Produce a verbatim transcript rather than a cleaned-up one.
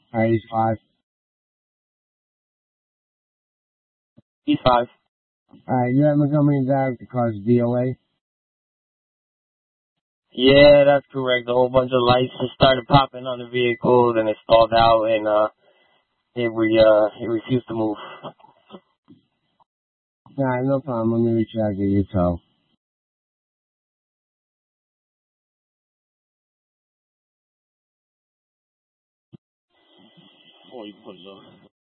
Alright, he's five. He's five. Alright, you have Montgomery Direct, the car's D O A? Yeah, that's correct. A whole bunch of lights just started popping on the vehicle, then it stalled out, and uh, it re uh, it refused to move. Alright, no problem. Let me reach out and get you tow. Oh, you put it low.